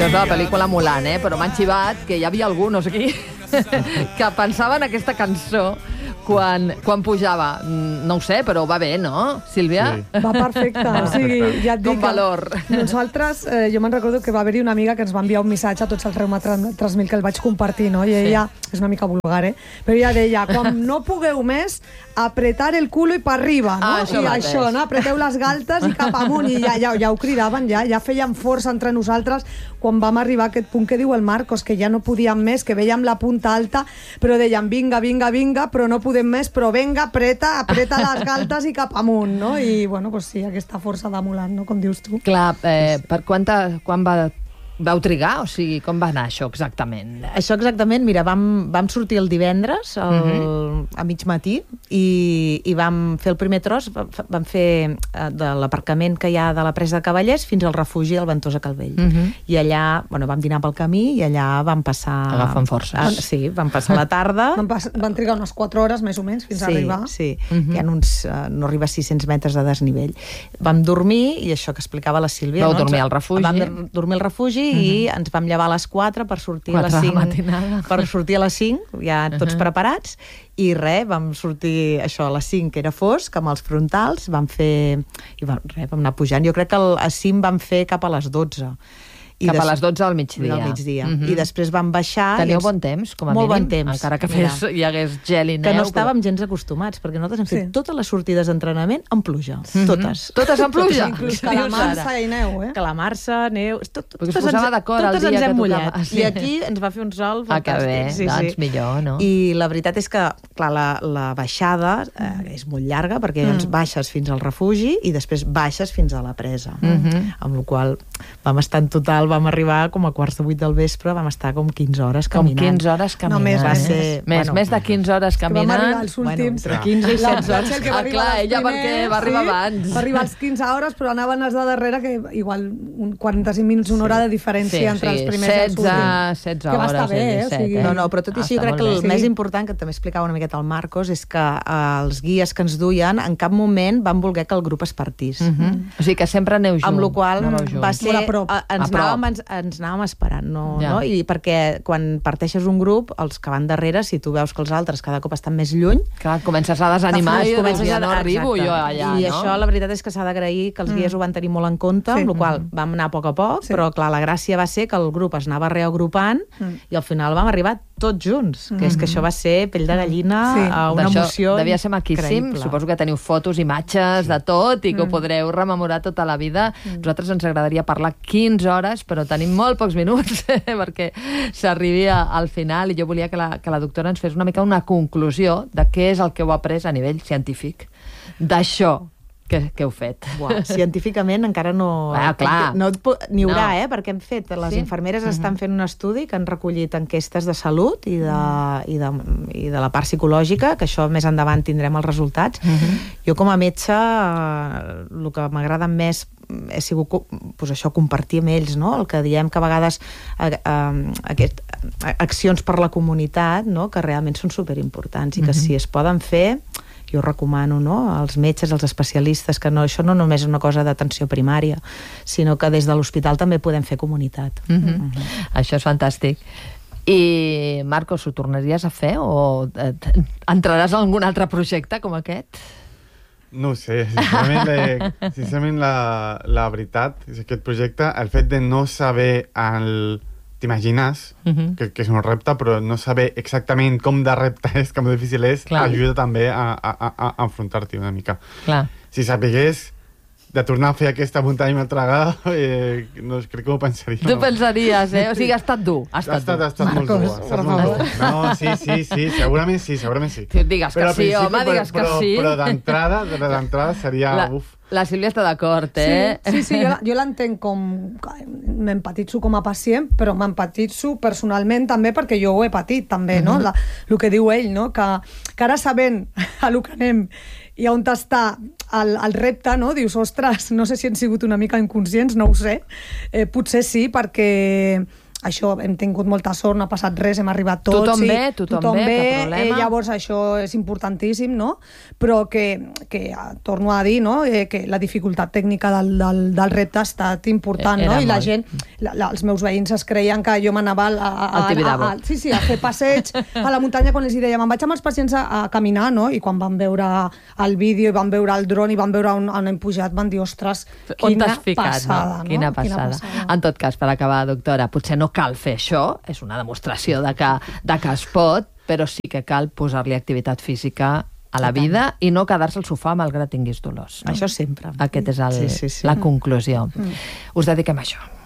Això és de la pel·lícula Mulan, però m'han xivat que hi havia alguns aquí que pensaven aquesta cançó quan pujava. No ho sé, però va bé, no, Sílvia? Sí. Va perfecte. O sigui, ja et dic com valor. Nosaltres, jo me'n recordo que va haver-hi una amiga que ens va enviar un missatge a tots els Reumatres 3000 que el vaig compartir, no? I ella, és una mica vulgar, però ella deia, quan no pugueu més, apretar el culo i per arriba, no? I això, no? Apreteu les galtes i cap amunt. I ja ho cridaven, ja feien força entre nosaltres quan vam arribar a aquest punt que diu el Marcos, que ja no podíem més, que veiem la punta alta, però deien, vinga, però no podem més, però venga, apreta les galtes i cap amunt, no? I, bueno, doncs sí, aquesta força de Mulan, no? Com dius tu. Clar, quan vau trigar? O sigui, com va anar això exactament? Això exactament, mira, vam sortir el divendres a mig matí i vam fer el primer tros, vam fer de l'aparcament que hi ha de la Presa de Cavallers fins al refugi del Ventosa Calvell. I allà, bueno, vam dinar pel camí i allà vam passar... Agafant forces. Sí, vam passar la tarda. Van trigar unes 4 hores, més o menys, fins a arribar. Sí, hi ha uns... no arriba a 600 metres de desnivell. Vam dormir, i això que explicava la Sílvia... Vau dormir al refugi. Vam dormir al refugi i ens vam llevar a les 4 per sortir a les 5. Per sortir a les 5, ja tots preparats, i vam sortir això a les 5, que era fosc, amb els frontals, vam anar pujant. Jo crec que a cim vam fer cap a les 12. Cap a les 12 del migdia. I després vam baixar... Teníeu bon temps, com a mínim? Molt bon temps. Encara que hi hagués gel i neu. Que no estàvem gens acostumats, perquè nosaltres hem fet totes les sortides d'entrenament amb pluja. Totes. Totes amb pluja? Inclús calamarsa i neu, Calamarsa, neu... Perquè es posava d'acord el dia que tocava. I aquí ens va fer un sol fantàstic. Que bé, doncs millor, no? I la veritat és que, clar, la baixada és molt llarga, perquè baixes fins al refugi i després baixes fins a la presa. Amb la qual vam estar en total, vam arribar com a 7:45 del vespre, vam estar com 15 hores caminant. Com 15 hores caminant. Més de 15 hores caminant. Vam arribar als últims. Entre 15 i 16 hores. Clar, ella perquè va arribar abans. Va arribar als 15 hores, però anaven els de darrere, que igual 45 minuts, una hora de diferència entre els primers i els últims. 16 hores. Que va estar bé, No, però tot i així jo crec que el més important, que també explicava una miqueta el Marcos, és que els guies que ens duien en cap moment van voler que el grup es partís. O sigui que sempre aneu junts. Amb la qual va ser... Ens anàvem esperant, no? I perquè quan parteixes un grup, els que van darrere, si tu veus que els altres cada cop estan més lluny... Clar, comences a desanimar i ja no arribo jo allà, I això, la veritat és que s'ha d'agrair que els guies ho van tenir molt en compte, amb la qual vam anar a poc, però clar, la gràcia va ser que el grup es anava reagrupant i al final vam arribar tots junts, que és que això va ser pell de gallina, una emoció devia ser maquíssim, suposo que teniu fotos, imatges de tot i que ho podreu rememorar tota la vida. Nosaltres ens agradaria parlar 15 hores, però tenim molt pocs minuts perquè s'arribi al final, i jo volia que la doctora ens fes una mica una conclusió de què és el que heu après a nivell científic d'això que heu fet. Científicament encara no... Clar. N'hi haurà, perquè hem fet... Les infermeres estan fent un estudi que han recollit enquestes de salut i de la part psicològica, que això més endavant tindrem els resultats. Jo com a metge el que m'agrada més ha sigut això, compartir amb ells, no? El que diem que a vegades accions per la comunitat, no? Que realment són superimportants i que si es poden fer, jo recomano, als metges, als especialistes, que això no només és una cosa d'atenció primària, sinó que des de l'hospital també podem fer comunitat. Això és fantàstic. I, Marcos, ho tornaries a fer o entraràs a algun altre projecte com aquest? No ho sé, sincerament la veritat és aquest projecte, el fet de no saber t'imagines que és un repte, però no saber exactament com de repte és, com de difícil és, ajuda també a enfrontar-t'hi una mica. Si sapigués de tornar a fer aquesta muntanya una altra vegada, no, crec que ho pensaria. Tu pensaries, O sigui, ha estat dur. Ha estat molt dur. No, sí, segurament sí. Digues que sí, home, digues que sí. Però d'entrada seria... La Sílvia està d'acord, Sí, jo l'entenc com... M'empatitzo com a pacient, però m'empatitzo personalment també perquè jo ho he patit, també, no? El que diu ell, no? Que ara sabent a lo que anem i on està el repte, no? Dius, ostres, no sé si hem sigut una mica inconscients, no ho sé. Potser sí, perquè això hem tingut molta sort, no ha passat res, hem arribat tots. Tothom bé, cap problema. Llavors això és importantíssim, no? Però que torno a dir, no? Que la dificultat tècnica del repte ha estat important, no? I la gent, els meus veïns es creien que jo m'anava a fer passeig a la muntanya quan els deia, me'n vaig amb els pacients a caminar, no? I quan van veure el vídeo i van veure el dron i van veure on hem pujat, van dir, ostres, quina passada. Quina passada. En tot cas, per acabar, doctora, potser no cal fer això, és una demostració de que es pot, però sí que cal posar-li activitat física a la vida i no quedar-se al sofà malgrat tinguis dolors. Això sempre. Aquesta és la conclusió. Us dediquem a això.